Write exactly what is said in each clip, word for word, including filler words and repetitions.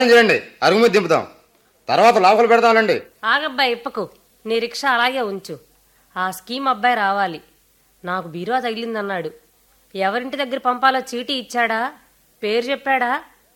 చేయండి, అరుగు మీద దింపుదాం, తర్వాత లోపల పెడదాంలేండి. ఆగబ్బాయి ఇప్పకు, నీ రిక్షా అలాగే ఉంచు. ఆ స్కీమ్ అబ్బాయి రావాలి. నాకు బీరువా తగిలిందన్నాడు. ఎవరింటి దగ్గర పంపాలో చీటీ ఇచ్చాడా? పేరు చెప్పాడా?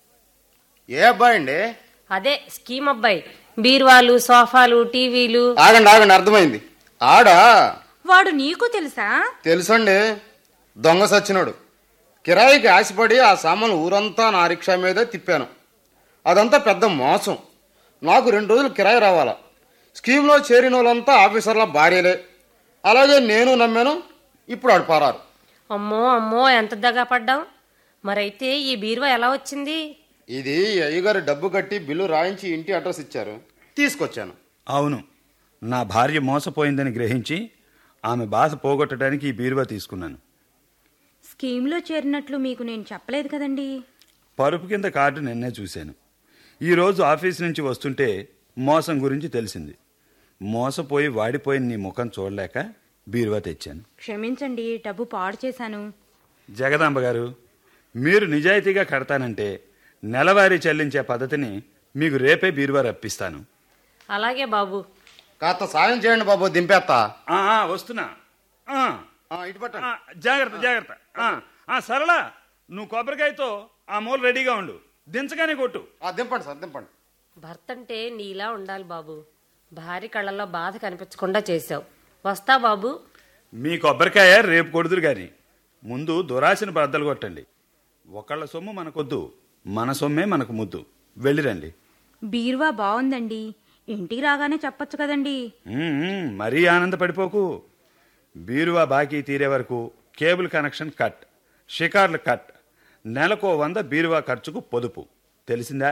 ఏ అబ్బాయి అండి? అదే స్కీమ్ అబ్బాయి. బీరువాలు, సోఫాలు, టీవీలు. ఆగండి ఆగండి, అర్థమైంది. ఆడా? వాడు నీకు తెలుసా? తెలుసండి, దొంగ సచ్చినోడు. కిరాయికి ఆశపడి ఆ సామాన్లు ఊరంతా నా రిక్షా మీదే తిప్పాను. అదంతా పెద్ద మోసం. నాకు రెండు రోజులు కిరాయి రావాలా. స్కీమ్లో చేరిన వాళ్ళంతా ఆఫీసర్ల భార్యలే. అలాగే నేను నమ్మాను. ఇప్పుడు ఆడు పారారు. అమ్మో అమ్మో, ఎంత దగా పడ్డాం. మరైతే ఈ బీరువా ఎలా వచ్చింది? ఇది అయ్యగారు డబ్బు కట్టి బిల్లు రాయించి ఇంటి అడ్రస్ ఇచ్చారు, తీసుకొచ్చాను. అవును, నా భార్య మోసపోయిందని గ్రహించి ఆమె బాధ పోగొట్టడానికి ఈ బీరువా తీసుకున్నాను. స్కీమ్లో చేరినట్లు మీకు నేను చెప్పలేదు కదండి. పరుపు కింద కార్డు నిన్నే చూశాను. ఈరోజు ఆఫీస్ నుంచి వస్తుంటే మోసం గురించి తెలిసింది. మోసపోయి వాడిపోయిన నీ ముఖం చూడలేక బీరువా తెచ్చాను. క్షమించండి, డబ్బు పాడు చేశాను. జగదాంబ గారు, మీరు నిజాయితీగా కడతానంటే నెలవారీ చెల్లించే పద్ధతిని మీకు రేపే బీరువా రప్పిస్తాను. అలాగే బాబు. కాస్త సాయం చేయండి బాబు, దింపేస్తా. ఆ, ఆ, వస్తున్నా. ఆ, ఆ, ఇటు పట్టండి. ఆ, జాగ్రత్త జాగ్రత్త. ఆ, ఆ, సరళ, నువ్వు కొబ్బరికాయతో ఆ మూల రెడీగా ఉండు, దించగానే కొట్టు. ఆ, దింపండి సార్, దింపండి. భర్త అంటే నీలా ఉండాలి బాబు. భార్య కళ్ళల్లో బాధ కనిపించకుండా చేశావు. వస్తా బాబు. మీ కొబ్బరికాయ రేపు కొడుదురు గాని ముందు దురాశను బద్దలు కొట్టండి. ఒకళ్ళ సొమ్ము మనకొద్దు, మన సొమ్మే మనకు ముద్దు. వెళ్ళిరండి. బీరువా బాగుందండి, ఇంటికి రాగానే చెప్పొచ్చు కదండి. ఉమ్, మరీ ఆనందపడిపోకు. బీరువా బాకీ తీరే వరకు కేబుల్ కనెక్షన్ కట్, షికార్లు కట్, నెలకో వంద బీరువా ఖర్చుకు పొదుపు. తెలిసిందా?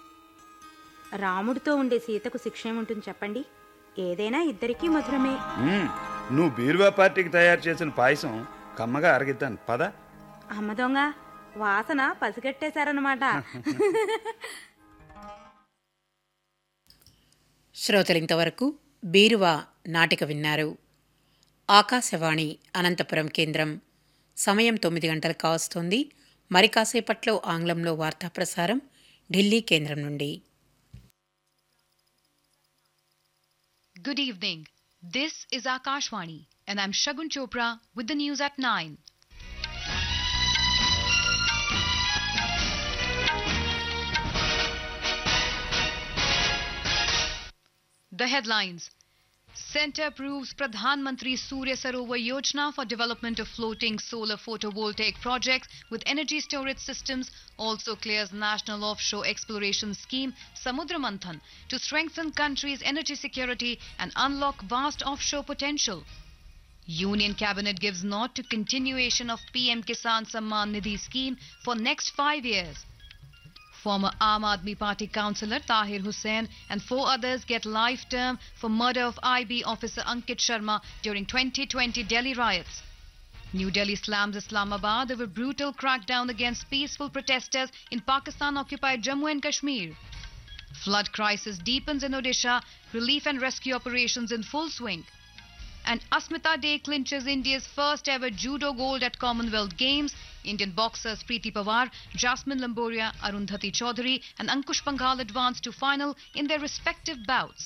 రాముడితో ఉండే సీతకు శిక్ష ఏముంటుంది చెప్పండి? ఏదైనా ఇద్దరికీ మధురమే. ఉమ్, నువ్వు బీరువా పార్టీకి తయారు చేసిన పాయసం కమ్మగా అరగిద్దాను పద. అమ్మ దొంగ, వాసన పసిగట్టేశారన్నమాట. శ్రోతలింతవరకు బీరువా నాటిక విన్నారు. ఆకాశవాణి అనంతపురం కేంద్రం. సమయం తొమ్మిది గంటలు కావస్తోంది. మరి కాసేపట్లో ఆంగ్లంలో వార్తా ప్రసారం ఢిల్లీ కేంద్రం నుండి. Good evening. This is Akashvani and I'm Shagun Chopra with the news at nine. The headlines. Centre approves Pradhan Mantri Surya Sarovar Yojana for development of floating solar photovoltaic projects with energy storage systems. Also clears National Offshore Exploration Scheme Samudra Manthan to strengthen country's energy security and unlock vast offshore potential. Union Cabinet gives nod to continuation of P M Kisan Samman Nidhi scheme for next five years. Former Aam Aadmi Party councillor Tahir Hussain and four others get life term for murder of I B officer Ankit Sharma during twenty twenty Delhi riots. New Delhi slams Islamabad over brutal crackdown against peaceful protesters in Pakistan-occupied Jammu and Kashmir. Flood crisis deepens in Odisha, relief and rescue operations in full swing. And Asmita Day clinches India's first ever judo gold at Commonwealth Games. Indian boxers Preeti Pawar, Jasmine Lamboria, Arundhati Chaudhary and Ankush Panghal advanced to final in their respective bouts.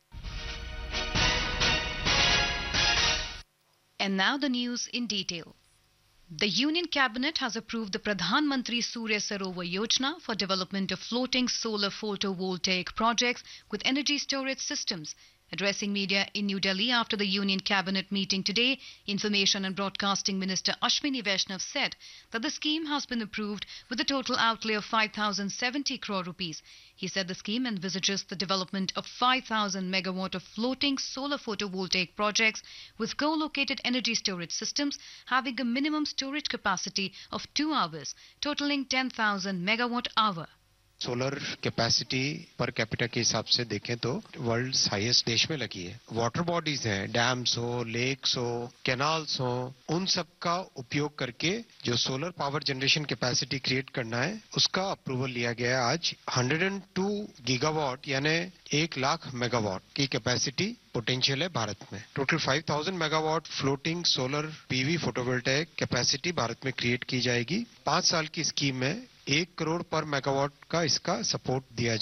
And now the news in detail. The Union Cabinet has approved the Pradhan Mantri Surya Sarovar Yojana for development of floating solar photovoltaic projects with energy storage systems. Addressing media in New Delhi after the Union Cabinet meeting today, Information and Broadcasting Minister Ashwini Vaishnav said that the scheme has been approved with a total outlay of five thousand seventy crore rupees. He said the scheme envisages the development of five thousand megawatt of floating solar photovoltaic projects with co-located energy storage systems having a minimum storage capacity of two hours, totaling ten thousand megawatt hour. Solar capacity per capita के हिसाब से देखें तो world highest देश में लगी है. Water bodies हैं, डैम्स हो, लेक्स हो, कैनाल्स हो, उन सब का उपयोग करके जो solar power generation capacity create करना है उसका अप्रूवल लिया गया है आज. one hundred two गीगावाट यानी एक लाख मेगावाट की कैपेसिटी पोटेंशियल है भारत में. Total five thousand megawatt floating solar PV photovoltaic capacity Bharat में क्रिएट की जाएगी. पांच साल की स्कीम में एक करोड़ पर मेगावाट का इसका सपोर्ट दिया